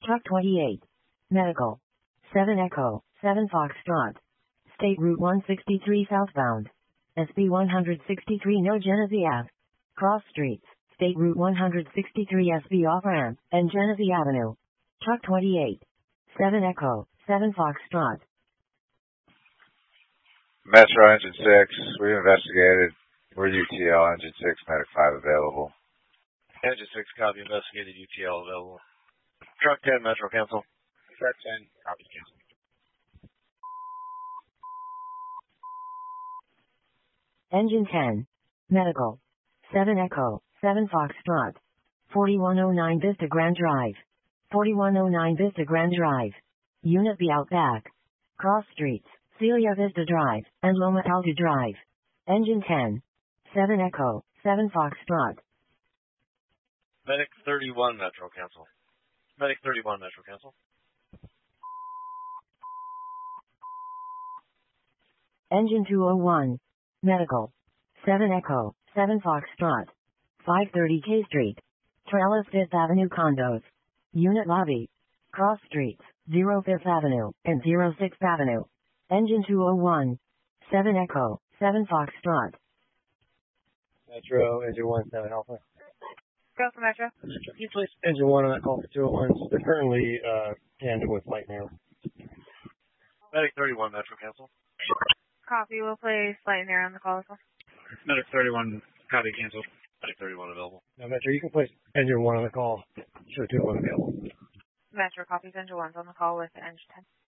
Truck 28. Medical. 7 Echo, 7 Foxtrot. State Route 163 southbound. SB 163 No Genesee Ave. Cross Streets. State Route 163 SB off-ramp, and Genesee Avenue. Truck 28. 7 Echo, 7 Foxtrot. Metro Engine 6, we investigated. We're UTL, Engine 6, Medic 5 available. Engine 6, copy, investigated, UTL available. Truck 10, Metro, cancel. Truck 10, copy, cancel. Engine 10. Medical. 7 Echo, 7 Foxtrot. 4109 Vista Grand Drive. 4109 Vista Grand Drive. Unit B out back. Cross Streets, Celia Vista Drive, and Loma Alta Drive. Engine 10. 7 Echo, 7 Foxtrot. Medic 31, Metro, cancel. Medic 31, Metro, cancel. Engine 201. Medical. 7 Echo, 7 Foxtrot. 530 K Street. Trellis 5th Avenue Condos. Unit Lobby. Cross Streets, 05th Avenue, and 06th Avenue. Engine 201. 7 Echo, 7 Foxtrot. Metro, Engine 1, 7 Alpha. Go for Metro. Can you place Engine 1 on that call for 201? They're currently tandem with Lightning. Medic 31, Metro, cancel. Copy, we'll place Lightning on the call as well. Medic 31, copy, cancel. Medic 31 available. Now, Metro, you can place Engine 1 on the call. Show 201 available. Metro, copies, Engine 1's on the call with Engine 10.